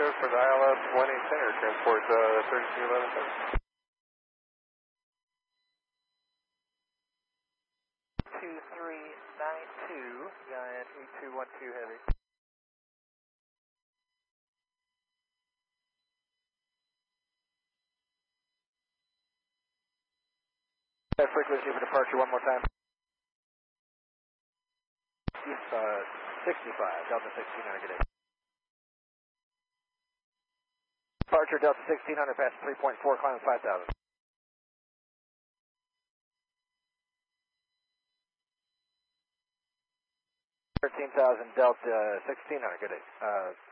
Echo for the ILS 18 center, transport 3211. 2392, Giant 8212 Heavy. That frequency for departure one more time. 65, Delta 1600, good day. Departure Delta 1600, past 3.4, climb 5000. 13,000 Delta 1600, good day.